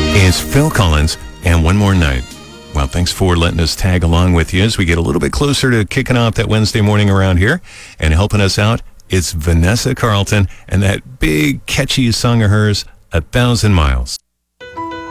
It's Phil Collins and One More Night. Well, thanks for letting us tag along with you as we get a little bit closer to kicking off that Wednesday morning around here. And helping us out, it's Vanessa Carlton and that big catchy song of hers, 1,000 Miles.